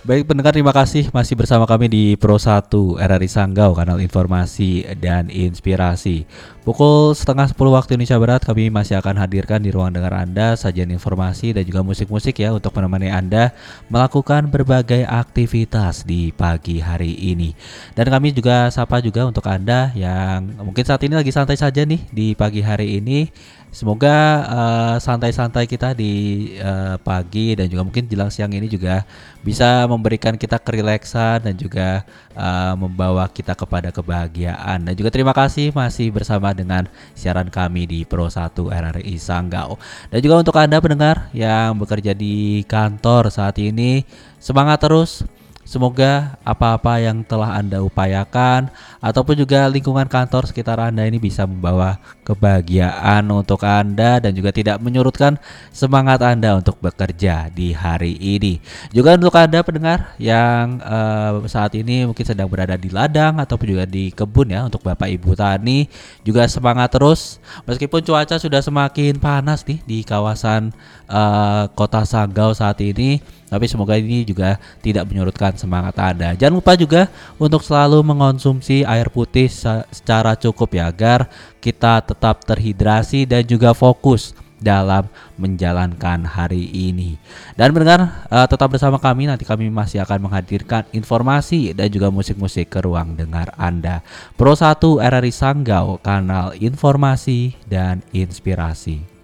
Baik pendengar, terima kasih masih bersama kami di Pro 1 RRI Sanggau, kanal informasi dan inspirasi. Pukul setengah 10 waktu Indonesia Barat kami masih akan hadirkan di ruang dengar Anda sajian informasi dan juga musik-musik ya untuk menemani Anda melakukan berbagai aktivitas di pagi hari ini. Dan kami juga sapa juga untuk Anda yang mungkin saat ini lagi santai saja nih di pagi hari ini. Semoga santai-santai kita di pagi dan juga mungkin jelang siang ini juga bisa memberikan kita kerileksan dan juga membawa kita kepada kebahagiaan. Dan juga terima kasih masih bersama dengan siaran kami di Pro 1 RRI Sanggau. Dan juga untuk Anda pendengar yang bekerja di kantor saat ini, semangat terus. Semoga apa-apa yang telah Anda upayakan ataupun juga lingkungan kantor sekitar Anda ini bisa membawa kebahagiaan untuk Anda dan juga tidak menyurutkan semangat Anda untuk bekerja di hari ini. Juga untuk Anda pendengar yang saat ini mungkin sedang berada di ladang ataupun juga di kebun ya, untuk Bapak Ibu tani juga semangat terus meskipun cuaca sudah semakin panas nih di kawasan Kota Sanggau saat ini. Tapi semoga ini juga tidak menyurutkan semangat Anda. Jangan lupa juga untuk selalu mengonsumsi air putih secara cukup ya, agar kita tetap terhidrasi dan juga fokus dalam menjalankan hari ini. Dan mendengar tetap bersama kami, nanti kami masih akan menghadirkan informasi dan juga musik-musik ke ruang dengar Anda. Pro 1 RRI Sanggau, kanal informasi dan inspirasi.